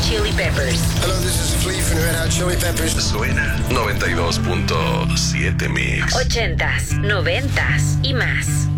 Chili Peppers. Hello, this is Flea from Red Hot Chili Peppers. Suena 92.7 Mix. 80s, 90s y más.